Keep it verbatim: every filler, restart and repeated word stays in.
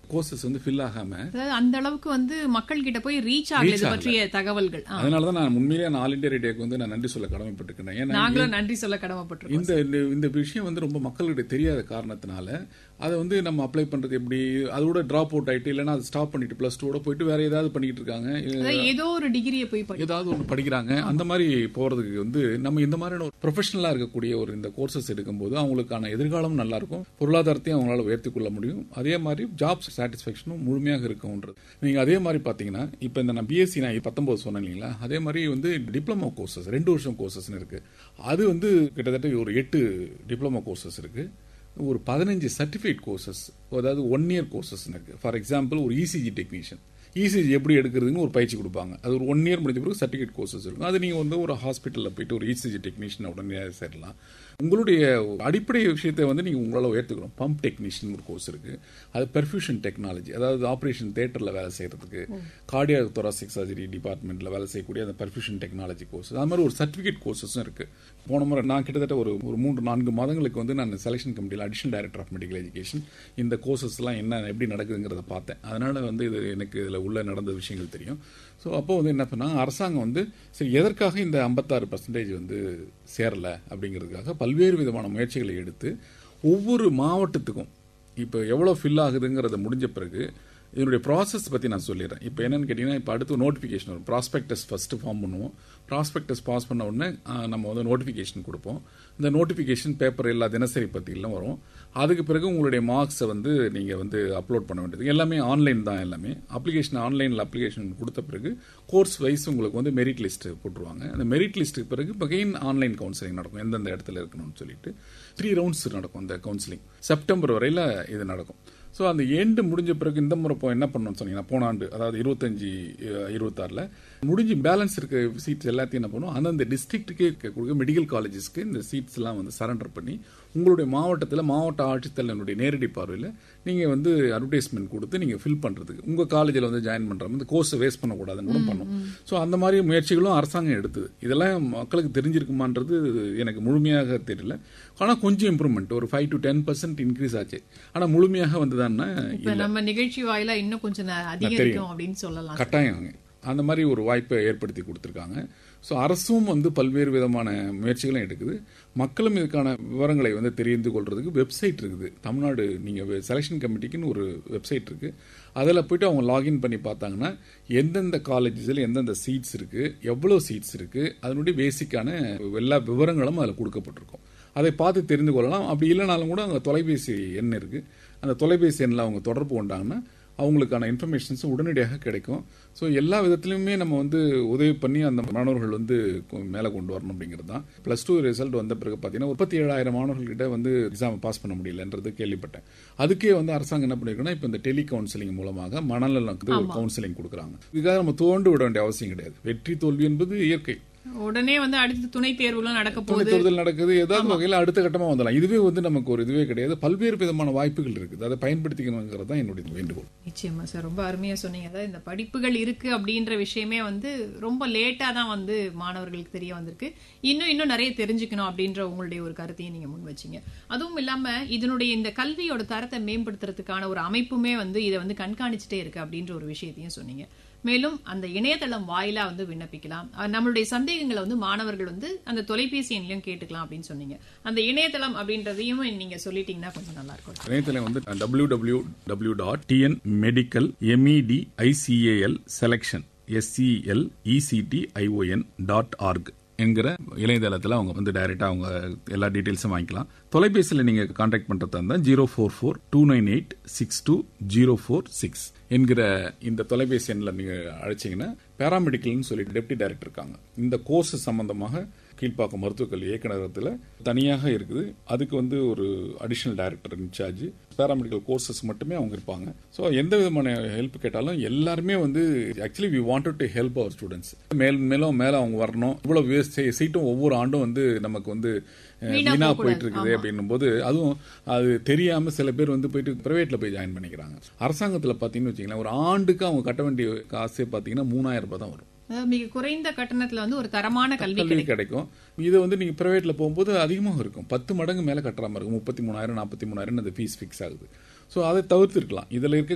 Courses வந்து fill ஆகாம அந்த அளவுக்கு வந்து மக்கள் கிட்ட போய் ரீச் ஆகல பற்றிய தகவல்கள். அதனாலதான் நான் உண்மையிலேயே நான் ஆல் இந்தியா ரேடியோக்கு வந்து நான் நன்றி சொல்ல கடமைப்பட்டிருக்கேன். நாங்களும் நன்றி சொல்ல கடமைப்பட்டிருக்கோம். இந்த இந்த விஷயம் வந்து ரொம்ப மக்கள்கிட்ட தெரியாத காரணத்தினால அதை வந்து நம்ம அப்ளை பண்றது எப்படி, அதோட டிராப் அவுட் ஆயிட்டு இல்லைன்னா அதை ஸ்டாப் பண்ணிட்டு பிளஸ் டூட போயிட்டு வேற ஏதாவது பண்ணிட்டு இருக்காங்க, ஏதோ ஒரு டிகிரியை போய் ஏதாவது ஒன்று படிக்கிறாங்க. அந்த மாதிரி போறதுக்கு வந்து நம்ம இந்த மாதிரியான ஒரு ப்ரொஃபஷனலா இருக்கக்கூடிய ஒரு இந்த கோர்சஸ் எடுக்கும்போது அவங்களுக்கான எதிர்காலம் நல்லா இருக்கும், பொருளாதாரத்தையும் அவங்களால உயர்த்தி கொள்ள முடியும், அதே மாதிரி ஜாப் சாட்டிஸ்பாக்சனும் முழுமையாக இருக்கும்ன்றது. நீங்க அதே மாதிரி பாத்தீங்கன்னா இப்ப இந்த நான் பிஎஸ்சி நான் பத்தொன்பது சொன்னேன் இல்லைங்களா, அதே மாதிரி வந்து டிப்ளமோ கோர்சஸ் ரெண்டு வருஷம் கோர்சஸ் இருக்கு. அது வந்து கிட்டத்தட்ட ஒரு எட்டு டிப்ளமோ கோர்சஸ் இருக்கு, ஒரு பதினஞ்சு சர்டிஃபிகேட் கோர்சஸ், அதாவது ஒன் இயர் கோர்சஸ் இருக்கு. ஃபார் எக்ஸாம்பிள் ஒரு இசிஜி டெக்னீஷியன், இசிஜி எப்படி எடுக்கிறதுன்னு ஒரு பயிற்சி கொடுப்பாங்க. அது ஒரு ஒன் இயர் முடிஞ்ச பிறகு சர்டிஃபிகேட் கோர்சஸ் இருக்கும். அது நீங்க வந்து ஒரு ஹாஸ்பிட்டலில் போயிட்டு ஒரு இசிஜி டெக்னீஷியன் உடனே சேரலாம். உங்களுடைய அடிப்படை விஷயத்தை வந்து நீங்க உங்களால் உயர்த்துக்கணும். பம்ப் டெக்னீஷியன் ஒரு கோர்ஸ் இருக்கு, அது பெர்ஃபியூஷன் டெக்னாலஜி, அதாவது ஆபரேஷன் தியேட்டர்ல வேலை செய்யறதுக்கு, கார்டியாக் தொராசிக் சர்ஜரி டிபார்ட்மெண்ட்ல வேலை செய்யக்கூடிய அந்த பெர்ஃபியூஷன் டெக்னாலஜி கோர்ஸ், அது மாதிரி ஒரு சர்டிஃபிகேட் கோர்சஸும் இருக்கு. போன முறை நான் கிட்டத்தட்ட ஒரு ஒரு மூன்று நான்கு மாதங்களுக்கு வந்து நான் செலெக்ஷன் கமிட்டியில் additional director of medical education இந்த கோர்சஸ் எல்லாம் என்ன எப்படி நடக்குதுங்கிறத பார்த்தேன். அதனால வந்து இது எனக்கு இதுல உள்ள நடந்த விஷயங்கள் தெரியும். ஸோ அப்போ வந்து என்ன பண்ணாங்க, அரசாங்கம் வந்து சரி எதற்காக இந்த ஐம்பத்தாறு பர்சன்டேஜ் வந்து சேரல அப்படிங்கிறதுக்காக பல்வேறு விதமான முயற்சிகளை எடுத்து ஒவ்வொரு மாவட்டத்துக்கும் இப்போ எவ்வளோ ஃபில் ஆகுதுங்கிறத முடிஞ்ச பிறகு இதனுடைய ப்ராசஸ் பற்றி நான் சொல்லிடுறேன். இப்போ என்னன்னு கேட்டிங்கன்னா, இப்போ அடுத்து நோட்டிஃபிகேஷன் வரும். ப்ராஸ்பெக்டஸ் ஃபஸ்ட்டு ஃபார்ம் பண்ணுவோம். ப்ராஸ்பெக்டஸ் பாஸ் பண்ண உடனே நம்ம வந்து நோட்டிஃபிகேஷன் கொடுப்போம். இந்த நோட்டிஃபிகேஷன் பேப்பர் எல்லா தினசரி பத்தியெல்லாம் வரும். அதுக்கு பிறகு உங்களுடைய மார்க்ஸை வந்து நீங்கள் வந்து அப்லோட் பண்ண வேண்டியது எல்லாமே ஆன்லைன் தான். எல்லாமே அப்ளிகேஷன் ஆன்லைனில் அப்ளிகேஷன் கொடுத்த பிறகு கோர்ஸ் வைஸ் உங்களுக்கு வந்து மெரிட் லிஸ்ட் போட்டுருவாங்க. அந்த மெரிட் லிஸ்ட்டுக்கு பிறகு அகைன் ஆன்லைன் கவுன்சிலிங் நடக்கும், எந்தெந்த இடத்துல இருக்கணும்னு சொல்லிட்டு த்ரீ ரவுண்ட்ஸ் நடக்கும். அந்த கவுன்சிலிங் செப்டம்பர் வரையில் இது நடக்கும். ஸோ அந்த எண்டு முடிஞ்ச பிறகு இந்த முறை இப்போ என்ன பண்ணணும்னு சொன்னீங்கன்னா, போன ஆண்டு அதாவது இருபத்தஞ்சு இருபத்தாறில் முடிஞ்சு பேலன்ஸ் இருக்க சீட்ஸ் எல்லாத்தையும் என்ன பண்ணுவோம், அந்தந்த டிஸ்ட்ரிக்ட்டுக்கே இருக்கக்கூடிய மெடிக்கல் காலேஜஸ்க்கு இந்த சீட்ஸ் எல்லாம் வந்து சரண்டர் பண்ணி உங்களுடைய மாவட்டத்தில் மாவட்ட ஆட்சித்தலைவனுடைய நேரடி பார்வையில் நீங்கள் வந்து அட்வர்டைஸ்மெண்ட் கொடுத்து நீங்கள் ஃபில் பண்ணுறதுக்கு உங்கள் காலேஜில் வந்து ஜாயின் பண்ணுற இந்த கோர்ஸை வேஸ்ட் பண்ணக்கூடாதுன்னு கூட பண்ணும். ஸோ அந்த மாதிரி முயற்சிகளும் அரசாங்கம் எடுத்தது. இதெல்லாம் மக்களுக்கு தெரிஞ்சிருக்குமான்றது எனக்கு முழுமையாக தெரியல. ஆனால் கொஞ்சம் இம்ப்ரூவ்மெண்ட், ஒரு five to ten percent increase ஆச்சு. ஆனால் முழுமையாக வந்துதான் நம்ம நிகழ்ச்சி வாயிலா இன்னும் கொஞ்சம் அதிகம் அப்படின்னு சொல்லலாம். கட்டாயம் அந்த மாதிரி ஒரு வாய்ப்பை ஏற்படுத்தி கொடுத்துருக்காங்க. ஸோ அரசும் வந்து பல்வேறு விதமான முயற்சிகளும் எடுக்குது. மக்களும் இதுக்கான விவரங்களை வந்து தெரிந்து கொள்றதுக்கு வெப்சைட் இருக்குது. தமிழ்நாடு நீங்கள் செலெக்ஷன் கமிட்டிக்குன்னு ஒரு வெப்சைட் இருக்கு. அதில் போயிட்டு அவங்க லாகின் பண்ணி பார்த்தாங்கன்னா எந்தெந்த காலேஜஸில் எந்தெந்த சீட்ஸ் இருக்கு, எவ்வளோ சீட்ஸ் இருக்கு, அதனுடைய பேசிக்கான எல்லா விவரங்களும் அதில் கொடுக்கப்பட்டிருக்கும். அதை பார்த்து தெரிந்து கொள்ளலாம். அப்படி இல்லைனாலும் கூட அங்கே தொலைபேசி எண் இருக்கு. அந்த தொலைபேசி எண்ணில் அவங்க தொடர்பு கொண்டாங்கன்னா அவங்களுக்கான இன்ஃபர்மேஷன்ஸ் உடனடியாக கிடைக்கும். ஸோ எல்லா விதத்திலுமே நம்ம வந்து உதவி பண்ணி அந்த மாணவர்கள் வந்து மேலே கொண்டு வரணும் அப்படிங்கிறது தான். பிளஸ் டூ ரிசல்ட் வந்த பிறகு பார்த்தீங்கன்னா முப்பத்தி ஏழாயிரம் மாணவர்கள்கிட்ட வந்து எக்ஸாம் பாஸ் பண்ண முடியலன்றது கேள்விப்பட்டேன். அதுக்கே வந்து அரசாங்கம் என்ன பண்ணிருக்குன்னா, இப்போ இந்த டெலி கவுன்சிலிங் மூலமாக மனநலம் கவுன்சிலிங் கொடுக்குறாங்க. இதுக்காக நம்ம தோண்டு விட வேண்டிய அவசியம் கிடையாது. வெற்றி தோல்வி என்பது இயற்கை. உடனே வந்து அடுத்த துணை தேர்வுலாம் நடக்க போகுது, தேர்தல் நடக்குது, ஏதாவது வகையில் அடுத்த கட்டமா வந்துடலாம். இதுவே வந்து நமக்கு ஒரு இதுவே கிடையாது. பல்வேறு விதமான வாய்ப்புகள் இருக்குது, அதை பயன்படுத்திக்கணுங்கிறது தான் என்னுடைய வேண்டுகோள். நிச்சயமா சார், ரொம்ப அருமையா சொன்னீங்க. அதாவது இந்த படிப்புகள் இருக்கு அப்படின்ற விஷயமே வந்து ரொம்ப லேட்டா தான் வந்து மாணவர்களுக்கு தெரிய வந்திருக்கு. இன்னும் இன்னும் நிறைய தெரிஞ்சுக்கணும் அப்படின்ற உங்களுடைய ஒரு கருத்தையும் நீங்க முன் வச்சீங்க. அதுவும் இல்லாம இதனுடைய இந்த கல்வியோட தரத்தை மேம்படுத்துறதுக்கான ஒரு அமைப்புமே வந்து இதை வந்து கண்காணிச்சுட்டே இருக்கு அப்படின்ற ஒரு விஷயத்தையும் சொன்னீங்க. மேலும் அந்த இணையதளம் வாயிலா வந்து விண்ணப்பிக்கலாம். நம்மளுடைய சந்தேகங்களை வந்து மாணவர்கள் வந்து அந்த தொலைபேசி எண்ணிலையும் கேட்டுக்கலாம் அப்படின்னு சொன்னீங்க. அந்த இணையதளம் அப்படின்றதையும் நீங்க சொல்லிட்டீங்கன்னா கொஞ்சம் நல்லா இருக்கும். இணையதளம் வந்து W W W dot TN medical எம்இடிஐசிஏஎல் selection SCL இசிடிஐஓஎன் dot org என்கிற இணையதளத்தில் அவங்க வந்து டைரக்டா அவங்க எல்லா டீடைல்ஸும் வாங்கிக்கலாம். தொலைபேசியில் நீங்க கான்டாக்ட் பண்றதா இருந்தா zero four four two nine eight six two zero four six என்கிற இந்த தொலைபேசி எண்ணில் நீங்க அழைச்சீங்கன்னா பேராமெடிக்கல்னு சொல்லி டெப்டி டைரக்டர் இருக்காங்க. இந்த கோர்ஸ் சம்பந்தமாக கீழ்ப்பாக்கம் மருத்துவக் கல்வி இயக்குநரகத்தில் தனியாக இருக்குது. அதுக்கு வந்து ஒரு additional director incharge, paramedical courses மட்டுமே அவங்க இருப்பாங்க. ஸோ எந்த விதமான ஹெல்ப் கேட்டாலும் எல்லாருமே வந்து actually we wanted to help our students. மேல் மேலும் மேலே அவங்க வரணும். இவ்வளவு சீட்டும் ஒவ்வொரு ஆண்டும் வந்து நமக்கு வந்து வீணா போயிட்டு இருக்குது அப்படின்னும் போது, அதுவும் அது தெரியாம சில பேர் வந்து போயிட்டு பிரைவேட்ல போய் ஜாயின் பண்ணிக்கிறாங்க. அரசாங்கத்தில் பார்த்தீங்கன்னு வச்சுக்கலாம், ஒரு ஆண்டுக்கு அவங்க கட்ட வேண்டிய காசே பார்த்தீங்கன்னா மூணாயிரம் ரூபாய் தான் வரும். மிக குறைந்த கட்டணத்துல வந்து ஒரு தரமான கல்வி கிடைக்கும். இது வந்து நீங்க பிரைவேட்ல போகும்போது அதிகமாக இருக்கும், பத்து மடங்கு மேல கட்டுற மாதிரி இருக்கும். முப்பத்தி மூணாயிரம் நாற்பத்தி மூணாயிரம் அந்த ஃபீஸ் பிக்ஸ் ஆகுது. ஸோ அதை தவிர்த்து இருக்கலாம். இதுல இருக்க